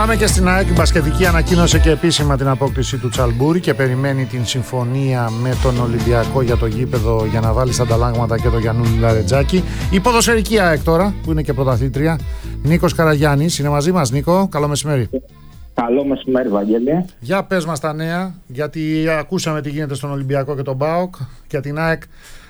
Πάμε και στην ΑΕΚ. Η μπασκετική ανακοίνωσε και επίσημα την απόκτηση του Τσαλμπούρη και περιμένει την συμφωνία με τον Ολυμπιακό για το γήπεδο για να βάλει στα ανταλλάγματα και το Γιαννούλη Λαρετζάκη. Η ποδοσφαιρική ΑΕΚ τώρα, που είναι και πρωταθλήτρια, Νίκος Καραγιάννης, είναι μαζί μας. Νίκο, καλό μεσημέρι. Καλό μεσημέρι, Βαγγέλη. Για πες μας τα νέα, γιατί ακούσαμε τι γίνεται στον Ολυμπιακό και τον ΠΑΟΚ. Για την ΑΕΚ,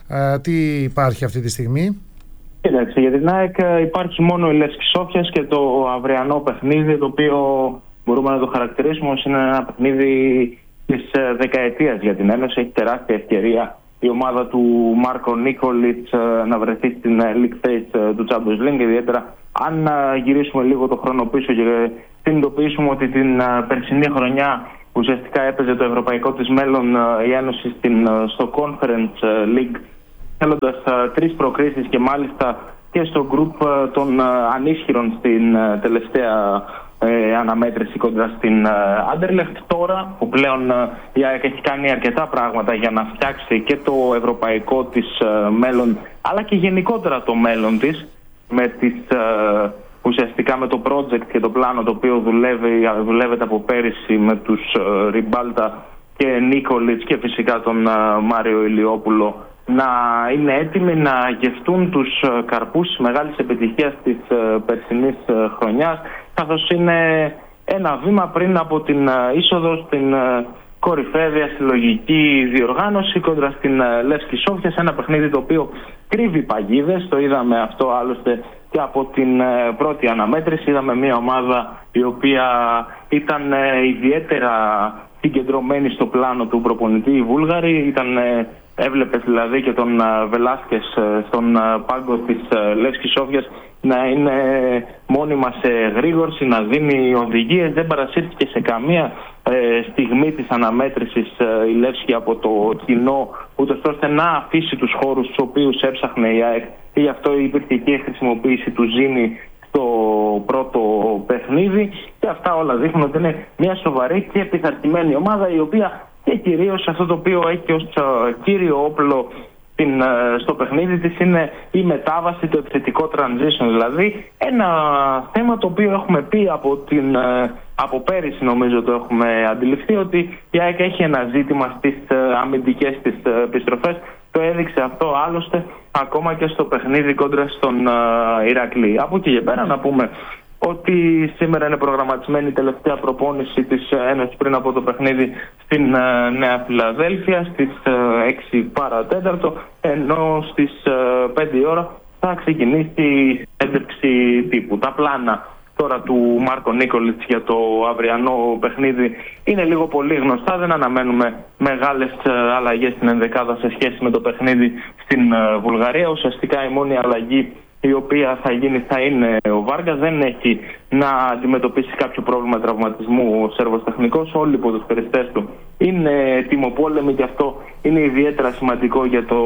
τι υπάρχει αυτή τη στιγμή? Κοίταξε, για την ΑΕΚ υπάρχει μόνο η Λεύσκη Σόφιας και το αυριανό παιχνίδι, το οποίο μπορούμε να το χαρακτηρίσουμε ως είναι ένα παιχνίδι της δεκαετίας για την Ένωση. Έχει τεράστια ευκαιρία η ομάδα του Μάρκο Νίκολιτς να βρεθεί στην League Phase του Champions League, ιδιαίτερα αν γυρίσουμε λίγο το χρόνο πίσω και συνειδητοποιήσουμε ότι την περσινή χρονιά ουσιαστικά έπαιζε το ευρωπαϊκό της μέλλον η Ένωση στο Conference League, θέλοντας τρεις προκρίσεις και μάλιστα και στο γκρουπ των ανίσχυρων στην τελευταία αναμέτρηση κοντά στην Άντερλεχτ. Τώρα που πλέον η ΑΕΚ έχει κάνει αρκετά πράγματα για να φτιάξει και το ευρωπαϊκό της μέλλον, αλλά και γενικότερα το μέλλον της με ουσιαστικά με το project και το πλάνο το οποίο δουλεύεται από πέρυσι με τους Ριμπάλτα και Νίκολιτς και φυσικά τον Μάριο Ηλιόπουλο, να είναι έτοιμοι να γευτούν τους καρπούς της μεγάλης επιτυχίας της περσινής χρονιάς, καθώς είναι ένα βήμα πριν από την είσοδο στην κορυφαία διασυλλογική διοργάνωση κόντρα στην Λεύσκη Σόφια, ένα παιχνίδι το οποίο κρύβει παγίδες. Το είδαμε αυτό άλλωστε και από την πρώτη αναμέτρηση. Είδαμε μια ομάδα η οποία ήταν ιδιαίτερα συγκεντρωμένη στο πλάνο του προπονητή, οι Βούλγαροι. Έβλεπες δηλαδή και τον Βελάσκες στον πάγκο της Λεύσκης Σόφιας να είναι μόνιμα σε γρήγορση, να δίνει οδηγίες. Δεν παρασύρθηκε σε καμία στιγμή της αναμέτρησης η Λεύσκη από το κοινό, ούτως ώστε να αφήσει τους χώρους τους οποίους έψαχνε η ΑΕΚ. Γι' αυτό υπήρχε και η χρησιμοποίηση του Ζήνη στο πρώτο παιχνίδι. Και αυτά όλα δείχνουν ότι είναι μια σοβαρή και πειθαρχημένη ομάδα, η οποία και κυρίως αυτό το οποίο έχει ως κύριο όπλο στο παιχνίδι της είναι η μετάβαση, το επιθετικό transition. Δηλαδή ένα θέμα το οποίο έχουμε πει από πέρυσι, νομίζω το έχουμε αντιληφθεί, ότι η ΑΕΚ έχει ένα ζήτημα στις αμυντικές της επιστροφές. Το έδειξε αυτό άλλωστε ακόμα και στο παιχνίδι κόντρα στον Ηρακλή. Από εκεί και πέρα να πούμε ότι σήμερα είναι προγραμματισμένη η τελευταία προπόνηση της Ένωσης πριν από το παιχνίδι στην Νέα Φιλαδέλφια στις 6 παρατέταρτο, ενώ στις 5 η ώρα θα ξεκινήσει η έντευξη τύπου. Τα πλάνα τώρα του Μάρκο Νίκολιτς για το αυριανό παιχνίδι είναι λίγο πολύ γνωστά. Δεν αναμένουμε μεγάλες αλλαγές στην ενδεκάδα σε σχέση με το παιχνίδι στην Βουλγαρία. Ουσιαστικά η μόνη αλλαγή η οποία θα γίνει θα είναι ο Βάργας. Δεν έχει να αντιμετωπίσει κάποιο πρόβλημα τραυματισμού ο Σέρβος τεχνικός. Όλοι οι ποδοσφαιριστές του είναι τιμοπόλεμοι και αυτό είναι ιδιαίτερα σημαντικό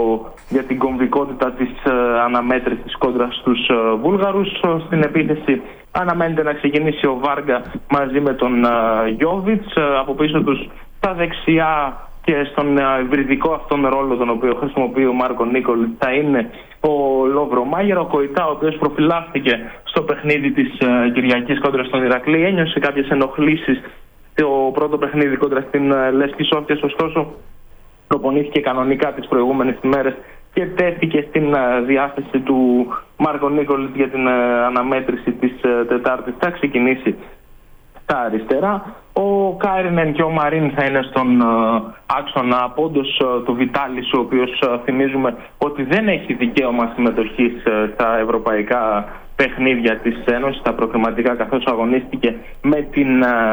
για την κομβικότητα της αναμέτρησης κόντρα στους Βούλγαρους. Στην επίθεση αναμένεται να ξεκινήσει ο Βάργα μαζί με τον Γιόβιτς. Από πίσω τους στα δεξιά και στον υβριδικό αυτόν ρόλο τον οποίο χρησιμοποιεί ο Μάρκο Νίκολιτς θα είναι ο Λόβρο Μάγερ. Ο Κοϊτά, ο οποίος προφυλάχθηκε στο παιχνίδι της Κυριακής κόντρα στον Ηρακλή, ένιωσε κάποιες ενοχλήσεις στο πρώτο παιχνίδι κόντρα στην Λεύσκη Σόφια, ωστόσο προπονήθηκε κανονικά τις προηγούμενες ημέρες και τέθηκε στην διάθεση του Μάρκο Νίκολιτς για την αναμέτρηση της Τετάρτης. Θα ξεκινήσει στα αριστερά. Ο Κάιρινεν και ο Μαρίν θα είναι στον άξονα απόντος του Βιτάλης, ο οποίος θυμίζουμε ότι δεν έχει δικαίωμα συμμετοχής στα ευρωπαϊκά παιχνίδια της Ένωσης, στα προκριματικά, καθώς αγωνίστηκε με την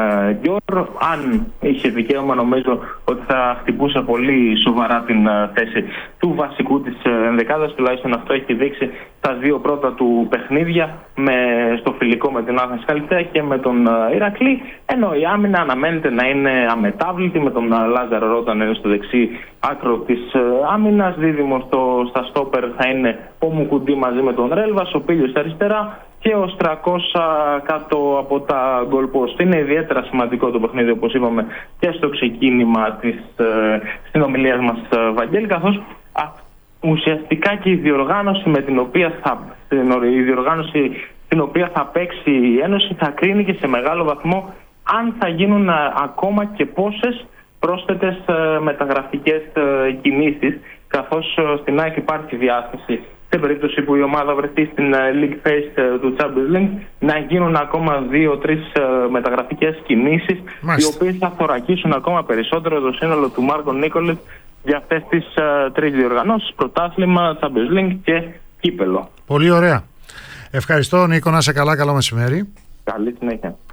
Γιόρ. Αν είχε δικαίωμα, νομίζω ότι θα χτυπούσε πολύ σοβαρά την θέση του βασικού της ενδεκάδας. Τουλάχιστον αυτό έχει δείξει τα δύο πρώτα του παιχνίδια, στο φιλικό με την Άθενας Καλυθέα και με τον Ηρακλή. Ενώ η άμυνα αναμένεται να είναι αμετάβλητη, με τον Λάζαρο Ρόταν στο δεξί άκρο της άμυνας. Δίδυμο στα στόπερ θα είναι ο Μουκουντή μαζί με τον Ρέλβας, ο Πίλιος αριστερά και ο Στρακώσα κάτω από τα γκολ post. Είναι ιδιαίτερα σημαντικό το παιχνίδι, όπως είπαμε και στο ξεκίνημα της συνομιλίας μας, Βαγγέλη, καθώς ουσιαστικά και η διοργάνωση με την οποία η διοργάνωση την οποία θα παίξει η Ένωση θα κρίνει και σε μεγάλο βαθμό αν θα γίνουν ακόμα και πόσες πρόσθετες μεταγραφικές κινήσεις, καθώς στην ΑΕΚ υπάρχει διάθεση σε περίπτωση που η ομάδα βρεθεί στην League Phase του Champions League να γίνουν ακόμα 2-3 μεταγραφικές κινήσεις, οι οποίες θα θωρακίσουν ακόμα περισσότερο το σύνολο του Μάρκο Νίκολιτς για αυτές τις 3 διοργανώσεις: πρωτάθλημα, Champions League και κύπελο. Πολύ ωραία. Ευχαριστώ, Νίκο, να είσαι καλά, καλό μεσημέρι. Καλή συνέχεια.